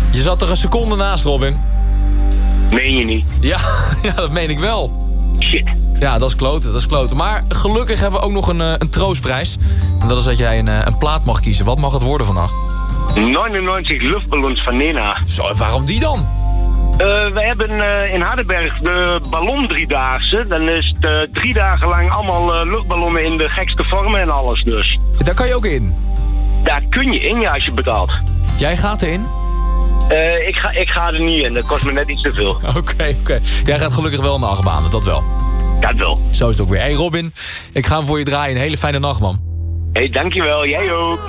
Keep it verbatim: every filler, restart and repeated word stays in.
Je zat er een seconde naast, Robin. Meen je niet? Ja, ja dat meen ik wel. Shit. Ja, dat is kloten, dat is kloten. Maar gelukkig hebben we ook nog een, uh, een troostprijs. En dat is dat jij een, uh, een plaat mag kiezen. Wat mag het worden vandaag? negenennegentig luchtballons van Nena. Zo, en waarom die dan? Uh, we hebben uh, in Hardenberg de ballon driedaagse. Dan is het uh, drie dagen lang allemaal uh, luchtballonnen in de gekste vormen en alles dus. Daar kan je ook in? Daar kun je in, ja, als je betaalt. Jij gaat erin? Uh, ik, ga, ik ga er niet in, dat kost me net iets te veel. Oké, oké. Okay. Jij gaat gelukkig wel in de achtbanen, dat wel. Dat wel. Zo is het ook weer. Hey Robin, ik ga hem voor je draaien. Een hele fijne nacht, man. Hey, dankjewel. Jij ook.